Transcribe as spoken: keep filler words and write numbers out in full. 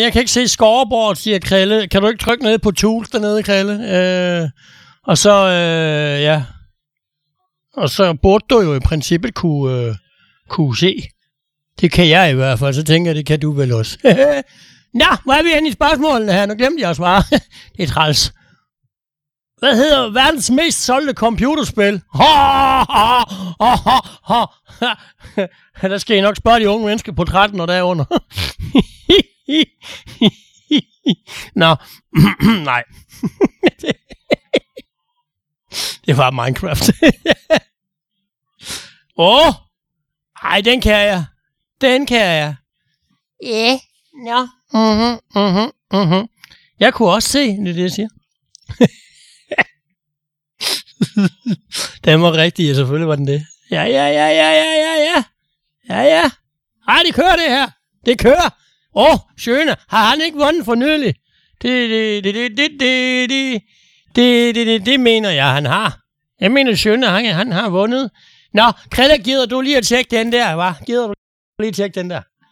jeg kan ikke se scoreboard, siger Krille. Kan du ikke trykke ned på tools dernede, Krille? Øh, og så, øh, ja. Og så burde du jo i princippet kunne, øh, kunne se. Det kan jeg i hvert fald, så tænker jeg, det kan du vel også. Nå, hvor er vi henne i spørgsmålene her? Nu glemte jeg at svare. Det er træls. Hvad hedder verdens mest solgte computerspil? Ha, ha, ha, ha, ha. Der skal I nok spørge de unge mennesker på tretten og derunder. Nå, nej. Det var Minecraft. Åh, oh, ej, den kan jeg. Den kan jeg. Ja, yeah. Nå. Mhm, mhm, mhm. Jeg kunne også se, det er det, jeg siger. Den var rigtig, ja, selvfølgelig var den det. Ja, ja, ja, ja, ja, ja, ja. Ja, ja. Ej, det kører det her. Det kører. Åh, oh, Schöne. Har han ikke vundet for nylig? Det, det, det, det, det, det, det, det, det, det, det mener jeg, han har. Jeg mener, Schöne, han, han har vundet. Nå, Krille, gider du lige at tjekke den der, hva'? Gider du lige at tjekke den der?